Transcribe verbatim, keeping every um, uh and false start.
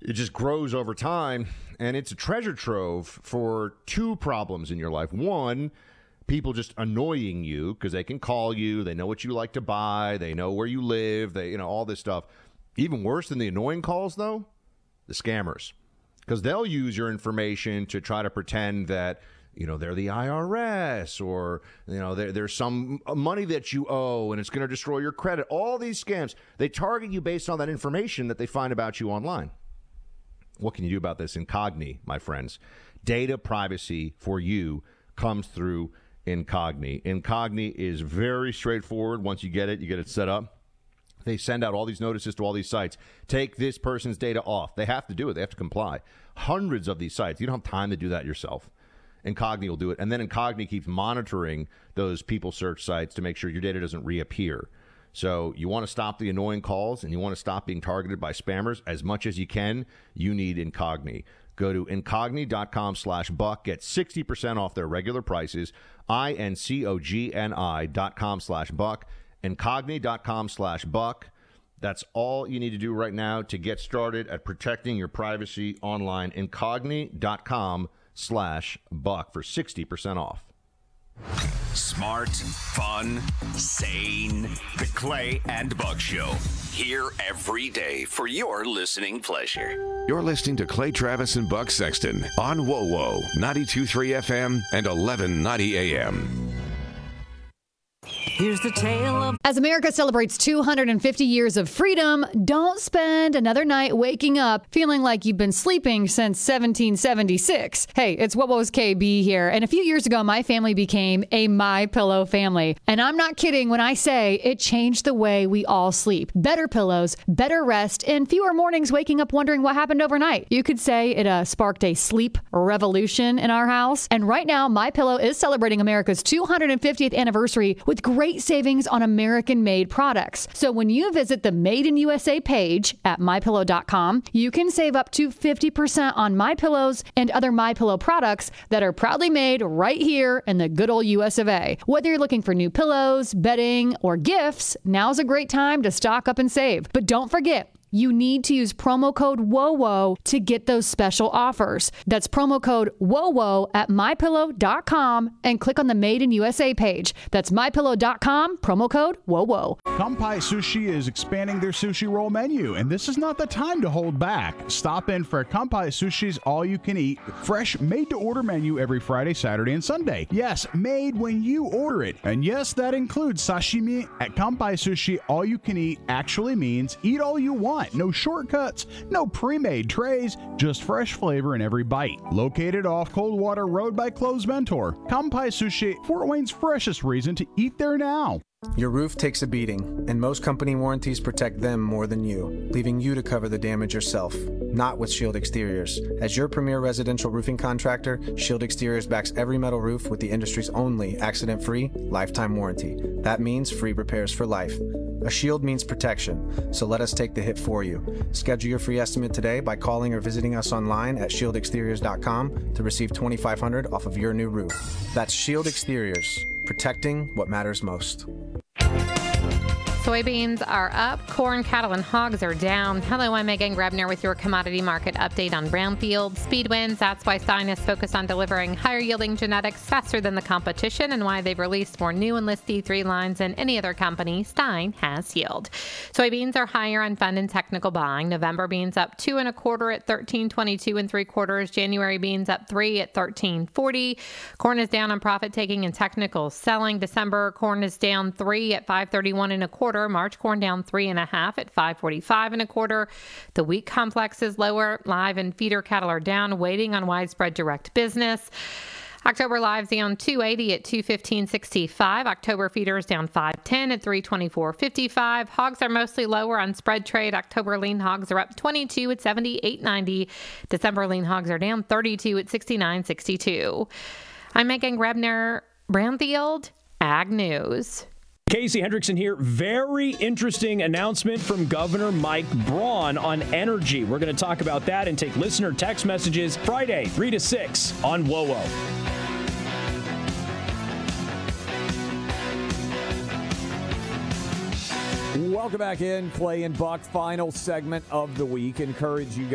it just grows over time, and it's a treasure trove for two problems in your life. One, people just annoying you because they can call you, they know what you like to buy, they know where you live, they you know all this stuff. Even worse than the annoying calls, though, the scammers, because they'll use your information to try to pretend that you know they're the I R S, or you know there, there's some money that you owe and it's going to destroy your credit. All these scams, they target you based on that information that they find about you online. What can you do about this? Incogni, my friends. Data privacy for you comes through Incogni. Incogni is very straightforward. Once you get it, you get it set up. They send out all these notices to all these sites. Take this person's data off. They have to do it. They have to comply. Hundreds of these sites. You don't have time to do that yourself. Incogni will do it. And then Incogni keeps monitoring those people search sites to make sure your data doesn't reappear. So you want to stop the annoying calls and you want to stop being targeted by spammers as much as you can. You need Incogni. Go to incogni.com slash buck. Get sixty percent off their regular prices. I-N-C-O-G-N-I dot com slash buck. Incogni.com slash buck. That's all you need to do right now to get started at protecting your privacy online. Incogni.com slash buck for sixty percent off. Smart, fun, sane. The Clay and Buck Show. Here every day for your listening pleasure. You're listening to Clay Travis and Buck Sexton on W O W O ninety-two point three F M and eleven ninety A M. Here's the tale of... As America celebrates two hundred fifty years of freedom, don't spend another night waking up feeling like you've been sleeping since seventeen seventy-six. Hey, it's W O W O's K B here. And a few years ago, my family became a MyPillow family. And I'm not kidding when I say it changed the way we all sleep. Better pillows, better rest, and fewer mornings waking up wondering what happened overnight. You could say it uh, sparked a sleep revolution in our house. And right now, MyPillow is celebrating America's two hundred fiftieth anniversary with great savings on American-made products. So when you visit the Made in U S A page at my pillow dot com, you can save up to fifty percent on MyPillows and other MyPillow products that are proudly made right here in the good old U S of A. Whether you're looking for new pillows, bedding, or gifts, now's a great time to stock up and save. But don't forget, you need to use promo code W O W O to get those special offers. That's promo code W O W O at my pillow dot com and click on the Made in U S A page. That's my pillow dot com, promo code W O W O. Kampai Sushi is expanding their sushi roll menu, and this is not the time to hold back. Stop in for Kampai Sushi's all-you-can-eat, fresh, made-to-order menu every Friday, Saturday, and Sunday. Yes, made when you order it. And yes, that includes sashimi. At Kampai Sushi, all-you-can-eat actually means eat all you want. No shortcuts, no pre-made trays, just fresh flavor in every bite. Located off Coldwater Road by Cloves Mentor, Kampai Sushi, Fort Wayne's freshest reason to eat there now. Your roof takes a beating, and most company warranties protect them more than you, leaving you to cover the damage yourself. Not with Shield Exteriors. As your premier residential roofing contractor, Shield Exteriors backs every metal roof with the industry's only accident-free lifetime warranty. That means free repairs for life. A shield means protection, so let us take the hit for you. Schedule your free estimate today by calling or visiting us online at shield exteriors dot com to receive twenty-five hundred dollars off of your new roof. That's Shield Exteriors, protecting what matters most. Soybeans are up, corn, cattle, and hogs are down. Hello, I'm Megan Grebner with your commodity market update on brownfield speed winds. That's why Stein is focused on delivering higher yielding genetics faster than the competition, and why they've released more new Enlist D three lines than any other company. Stein has yield. Soybeans are higher on fund and technical buying. November beans up two and a quarter at thirteen twenty-two and three quarters. January beans up three at thirteen forty. Corn is down on profit taking and technical selling. December corn is down three at five thirty-one and a quarter. March corn down three and a half at five forty-five and a quarter. The wheat complex is lower. Live and feeder cattle are down, waiting on widespread direct business. October lives down two eighty at two fifteen sixty-five. October feeders down five ten at three twenty-four fifty-five. Hogs are mostly lower on spread trade. October lean hogs are up twenty-two at seventy-eight ninety. December lean hogs are down thirty-two at sixty-nine sixty-two. I'm Megan Grebner, Brownfield Ag News. Casey Hendrickson here. Very interesting announcement from Governor Mike Braun on energy. We're going to talk about that and take listener text messages Friday, three to six on W O W O. Welcome back in. Clay and Buck, final segment of the week. Encourage you guys.